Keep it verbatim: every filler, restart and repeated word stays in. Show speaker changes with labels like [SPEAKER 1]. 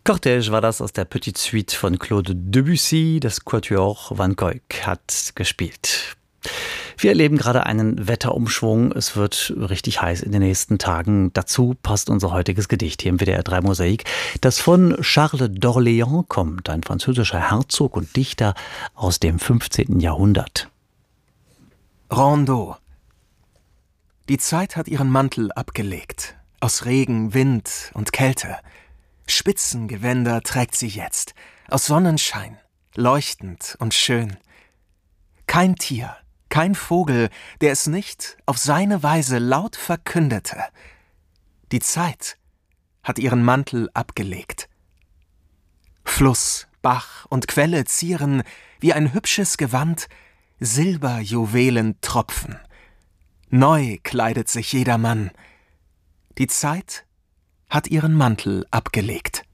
[SPEAKER 1] Cortège war das aus der Petite Suite von Claude Debussy. Das Quatuor Van Gogh hat gespielt. Wir erleben gerade einen Wetterumschwung. Es wird richtig heiß in den nächsten Tagen. Dazu passt unser heutiges Gedicht hier im W D R drei Mosaik, das von Charles d'Orléans kommt, ein französischer Herzog und Dichter aus dem fünfzehnten Jahrhundert.
[SPEAKER 2] Rondeau. Die Zeit hat ihren Mantel abgelegt, aus Regen, Wind und Kälte. Spitzengewänder trägt sie jetzt, aus Sonnenschein, leuchtend und schön. Kein Tier, kein Vogel, der es nicht auf seine Weise laut verkündete. Die Zeit hat ihren Mantel abgelegt. Fluss, Bach und Quelle zieren wie ein hübsches Gewand Silberjuwelen-Tropfen. Neu kleidet sich jedermann. Die Zeit hat ihren Mantel abgelegt.